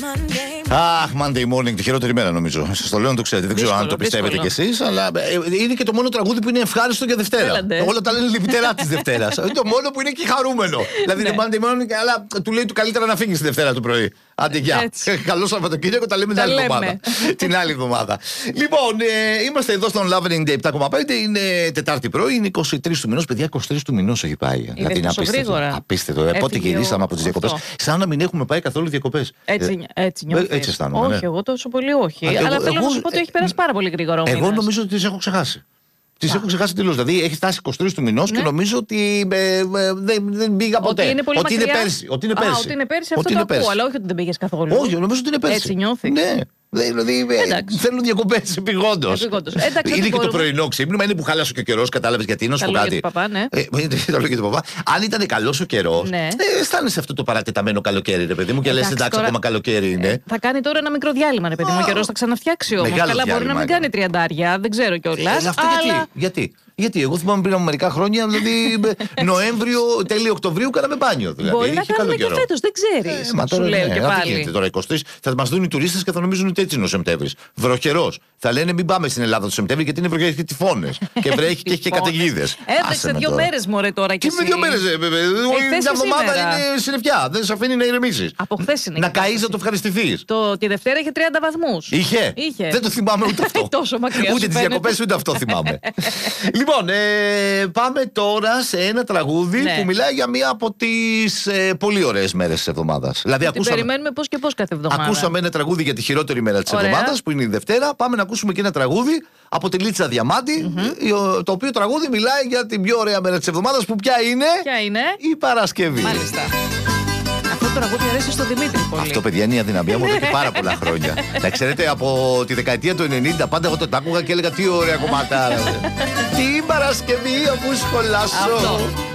Αχ, Monday morning, τη χειρότερη μέρα νομίζω. Σας το λέω να το ξέρετε. Δεν ξέρω αν το πιστεύετε κι εσείς, αλλά είναι και το μόνο τραγούδι που είναι ευχάριστο για Δευτέρα. Όλα τα λένε λυπητερά της Δευτέρας. Είναι το μόνο που είναι και χαρούμενο. Δηλαδή είναι Monday morning, αλλά του λέει του καλύτερα να φύγει τη Δευτέρα το πρωί. Άντε, γεια. Καλό Σαββατοκύριακο, τα λέμε την άλλη εβδομάδα. Την άλλη εβδομάδα. Λοιπόν, είμαστε εδώ στον Love 97,5. Είναι Τετάρτη πρωί, είναι 23 του μηνός. Παιδιά, 23 του μηνός έχει πάει. Δηλαδή είναι απίστευτο. Πότε γυρίσαμε από τις διακοπές. Σαν να μην έχουμε πάει καθόλου διακοπές. Έτσι νιώθω. Έτσι αισθάνομαι. Όχι, εγώ τόσο πολύ όχι. Αλλά θέλω να σου πω ότι έχει περάσει πάρα πολύ γρήγορα. Εγώ νομίζω ότι τις έχω ξεχάσει. Τις έχω ξεχάσει τελείως. Δηλαδή έχει φτάσει 23 του μηνός και νομίζω ότι δεν πήγα ποτέ. Ότι είναι πέρσι. Ότι είναι πέρσι, αυτό το ακούω. Αλλά όχι ότι δεν πήγες καθόλου. Όχι, νομίζω ότι είναι πέρσι. Έτσι νιώθεις. Ναι. Δηλαδή θέλουν διακοπές επειγόντως. Είναι και το πρωινό ξύπνημα, είναι που χάλασε και ο καιρός. Κατάλαβες γιατί? Να σου πω κάτι. Τα λόγια του παπά. Αν ήταν καλός ο καιρός, αισθάνεσαι αυτό το παρατεταμένο καλοκαίρι, ρε παιδί μου, και λες εντάξει, ακόμα καλοκαίρι είναι. Θα κάνει τώρα ένα μικρό διάλειμμα, ρε παιδί μου. Ο καιρός θα ξαναφτιάξει όμως. Καλά, μπορεί να μην κάνει 30, δεν ξέρω κιόλας. Γιατί εγώ θυμάμαι πριν από μερικά χρόνια, δηλαδή Νοέμβριο, τέλειο Οκτωβρίου, κάναμε μπάνιο. Δηλαδή, μπορεί να κάνουμε και φέτος, δεν ξέρεις. Σου λέω και πάλι. Γίνεται τώρα 23, θα μας δουν οι τουρίστες και θα νομίζουν ότι έτσι είναι ο Σεπτέμβρης. Βροχερός. Θα λένε μην πάμε στην Ελλάδα το Σεπτέμβρη γιατί είναι βροχερός και τυφώνες. Και βρέχει και έχει και καταιγίδες. Έτρεξε 2 μέρες μωρέ τώρα κι εσύ. Τι με 2 μέρες, μια εβδομάδα είναι συννεφιά. Δεν σε αφήνει να ηρεμήσεις. Από χθες είναι. Να καείς να το ευχαριστηθείς. Τη Δευτέρα είχε 30 βαθμούς. Είχε. Δεν το θυμάμαι ούτε αυτό. Ούτε τις διακοπές ούτε αυτό θυμάμαι. Λοιπόν, πάμε τώρα σε ένα τραγούδι που μιλάει για μία από τις πολύ ωραίες μέρες της εβδομάδας. Δηλαδή, περιμένουμε πώς και πώς κάθε εβδομάδα. Ακούσαμε ένα τραγούδι για τη χειρότερη μέρα της εβδομάδας, που είναι η Δευτέρα. Πάμε να ακούσουμε και ένα τραγούδι από τη Λίτσα Διαμάντη, το οποίο τραγούδι μιλάει για την πιο ωραία μέρα της εβδομάδας, που ποια είναι? Η Παρασκευή. Μάλιστα. Αυτό το τραγούδι αρέσει στον Δημήτρη πολύ. Αυτό, παιδιά, είναι η αδυναμία μου εδώ και πάρα πολλά χρόνια. Να ξέρετε, από τη δεκαετία του 90 πάντα εγώ το άκουγα και έλεγα τι ωραία κομμάτια. Την Παρασκευή αφού σχολάσω.